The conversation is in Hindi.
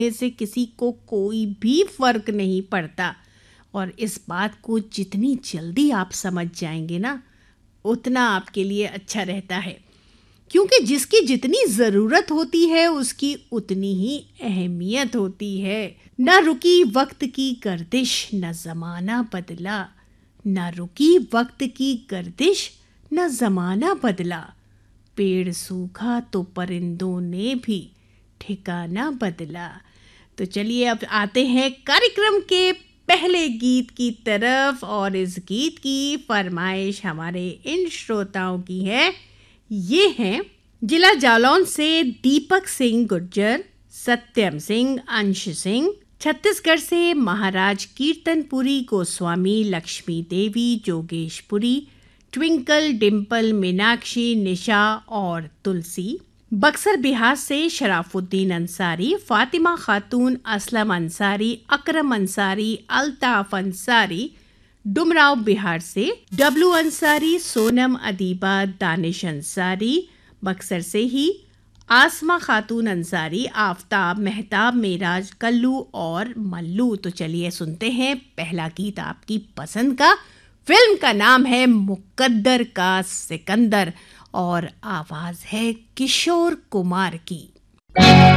से किसी को कोई भी फर्क नहीं पड़ता। और इस बात को जितनी जल्दी आप समझ जाएंगे ना, उतना आपके लिए अच्छा रहता है, क्योंकि जिसकी जितनी ज़रूरत होती है उसकी उतनी ही अहमियत होती है। न रुकी वक्त की गर्दिश न ज़माना बदला, न रुकी वक्त की गर्दिश न ज़माना बदला, पेड़ सूखा तो परिंदों ने भी ठिकाना बदला। तो चलिए अब आते हैं कार्यक्रम के पहले गीत की तरफ, और इस गीत की फरमाइश हमारे इन श्रोताओं की है। ये हैं जिला जालौन से दीपक सिंह गुर्जर, सत्यम सिंह, अंश सिंह। छत्तीसगढ़ से महाराज कीर्तनपुरी गोस्वामी, लक्ष्मी देवी, जोगेशपुरी, ट्विंकल, डिम्पल, मीनाक्षी, निशा और तुलसी। बक्सर बिहार से शराफुद्दीन अंसारी, फातिमा खातून, असलम अंसारी, अकरम अंसारी, अल्ताफ अंसारी। डुमराव बिहार से डब्लू अंसारी, सोनम अदीबा, दानिश अंसारी। बक्सर से ही आसमा खातून अंसारी, आफ्ताब, मेहताब, मेराज, कल्लू और मल्लू। तो चलिए सुनते हैं पहला गीत आपकी पसंद का। फिल्म का नाम है मुकद्दर का सिकंदर और आवाज है किशोर कुमार की।